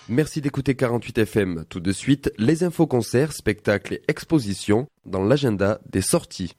Merci d'écouter 48 FM. Tout de suite, les infos concerts, spectacles et expositions dans l'agenda des sorties.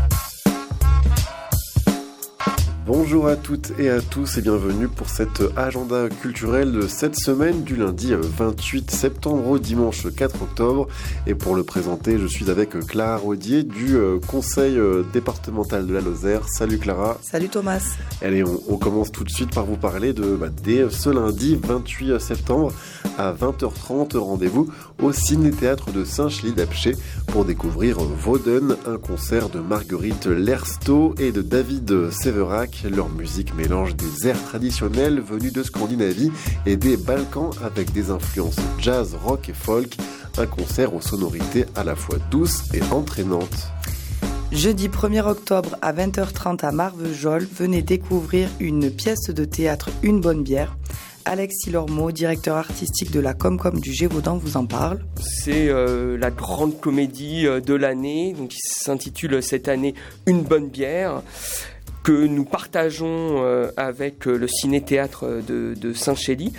Bonjour à toutes et à tous et bienvenue pour cet agenda culturel de cette semaine du lundi 28 septembre au dimanche 4 octobre. Et pour le présenter, je suis avec Clara Rodier du conseil départemental de la Lozère. Salut Clara. Salut Thomas. Allez, on commence tout de suite par vous parler dès ce lundi 28 septembre à 20h30. Rendez-vous au Ciné-Théâtre de Saint-Chély-d'Apcher pour découvrir Vauden, un concert de Marguerite Lersteau et de David Séverac. Leur musique mélange des airs traditionnels venus de Scandinavie et des Balkans avec des influences jazz, rock et folk. Un concert aux sonorités à la fois douces et entraînantes. Jeudi 1er octobre à 20h30 à Marvejols, venez découvrir une pièce de théâtre Une bonne bière. Alexis Lormeau, directeur artistique de la Comcom du Gévaudan, vous en parle. C'est la grande comédie de l'année, donc qui s'intitule cette année Une bonne bière, que nous partageons avec le Ciné-Théâtre de Saint-Chély.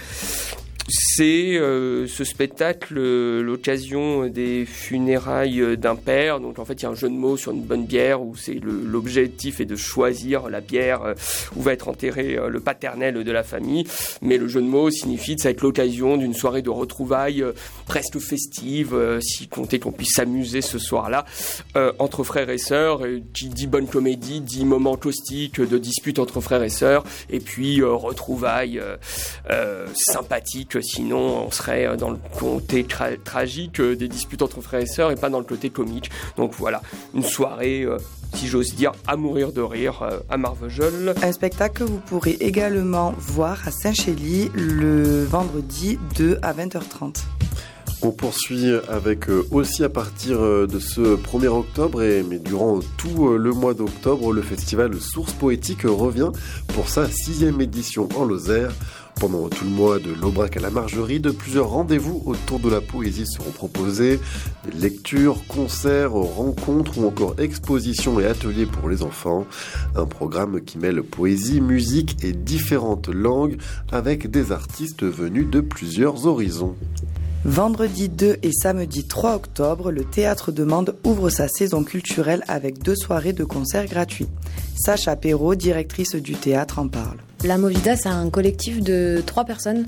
C'est ce spectacle l'occasion des funérailles d'un père. Donc en fait il y a un jeu de mots sur une bonne bière où c'est l'objectif est de choisir la bière où va être enterré le paternel de la famille. Mais le jeu de mots signifie que ça va être l'occasion d'une soirée de retrouvailles presque festive, si compter qu'on puisse s'amuser ce soir-là entre frères et sœurs. Et qui dit bonne comédie dit moment caustique de dispute entre frères et sœurs. Et puis retrouvailles sympathiques. Sinon, on serait dans le côté tragique des disputes entre frères et sœurs et pas dans le côté comique. Donc voilà, une soirée, si j'ose dire, à mourir de rire à Marvejols. Un spectacle que vous pourrez également voir à Saint-Chély le vendredi 2 à 20h30. On poursuit avec aussi à partir de ce 1er octobre, mais durant tout le mois d'octobre, le festival Sources Poétiques revient pour sa 6e édition en Lozère. Pendant tout le mois de l'Aubrac à la Margerie, de plusieurs rendez-vous autour de la poésie seront proposés. Des lectures, concerts, rencontres ou encore expositions et ateliers pour les enfants. Un programme qui mêle poésie, musique et différentes langues avec des artistes venus de plusieurs horizons. Vendredi 2 et samedi 3 octobre, le Théâtre de Mende ouvre sa saison culturelle avec 2 soirées de concerts gratuits. Sacha Perrault, directrice du théâtre, en parle. La Movida, c'est un collectif de 3 personnes,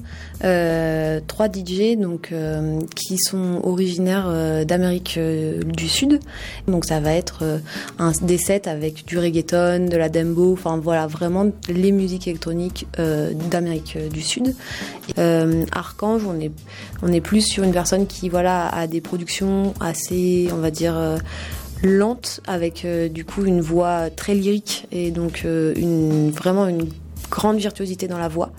3 DJ donc, qui sont originaires d'Amérique du Sud. Donc ça va être des sets avec du reggaeton, de la dembow, enfin voilà, vraiment les musiques électroniques d'Amérique du Sud. Archange, on est plus sur une personne qui voilà, a des productions assez, on va dire... lente avec du coup une voix très lyrique et donc vraiment une grande virtuosité dans la voix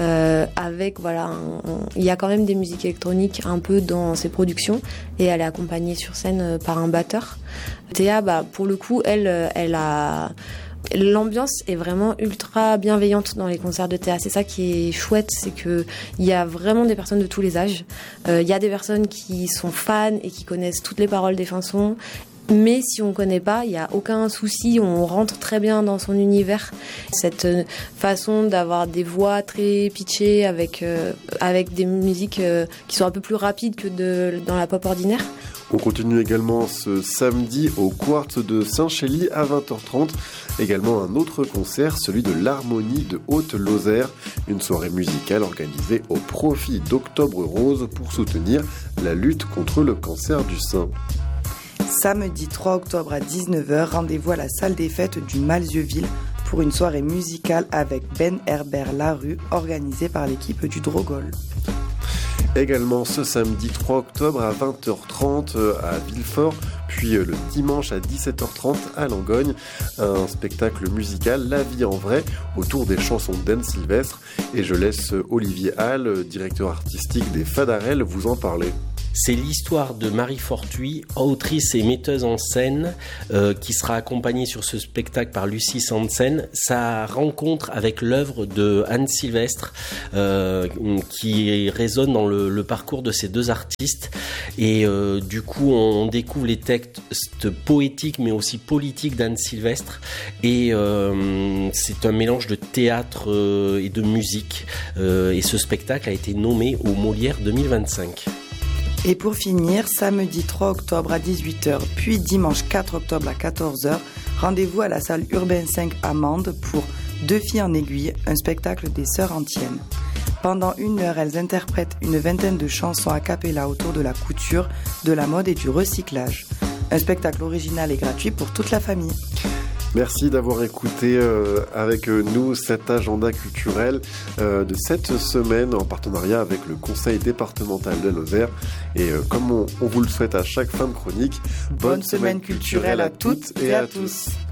avec voilà il y a quand même des musiques électroniques un peu dans ses productions et elle est accompagnée sur scène par un batteur. Théa pour le coup elle a l'ambiance est vraiment ultra bienveillante dans les concerts de Théa. C'est ça qui est chouette, c'est que il y a vraiment des personnes de tous les âges. Il y a des personnes qui sont fans et qui connaissent toutes les paroles des chansons. Mais si on connaît pas, il y a aucun souci, on rentre très bien dans son univers. Cette façon d'avoir des voix très pitchées avec des musiques qui sont un peu plus rapides que dans la pop ordinaire. On continue également ce samedi au Quartz de Saint-Chély à 20h30. Également un autre concert, celui de l'Harmonie de Haute-Lozère. Une soirée musicale organisée au profit d'Octobre Rose pour soutenir la lutte contre le cancer du sein. Samedi 3 octobre à 19h, rendez-vous à la salle des fêtes du Malzieuxville pour une soirée musicale avec Ben Herbert Larue, organisée par l'équipe du Drogol. Également ce samedi 3 octobre à 20h30 à Villefort, puis le dimanche à 17h30 à Langogne, un spectacle musical La vie en vrai autour des chansons d'Anne Sylvestre. Et je laisse Olivier Hall, directeur artistique des Fadarelles, vous en parler. C'est l'histoire de Marie Fortuit, autrice et metteuse en scène, qui sera accompagnée sur ce spectacle par Lucie Sansen. Sa rencontre avec l'œuvre de Anne Sylvestre, qui résonne dans le parcours de ces deux artistes. Et du coup, on découvre les textes poétiques mais aussi politiques d'Anne Sylvestre. Et c'est un mélange de théâtre et de musique. Et ce spectacle a été nommé au Molière 2025. Et pour finir, samedi 3 octobre à 18h, puis dimanche 4 octobre à 14h, rendez-vous à la salle Urbain 5 à Mende pour Deux filles en aiguille, un spectacle des sœurs Antiennes. Pendant 1 heure, elles interprètent une vingtaine de chansons a cappella autour de la couture, de la mode et du recyclage. Un spectacle original et gratuit pour toute la famille. Merci d'avoir écouté avec nous cet agenda culturel de cette semaine en partenariat avec le Conseil départemental de Lozère. Et comme on vous le souhaite à chaque fin de chronique, bonne semaine culturelle à toutes et à tous.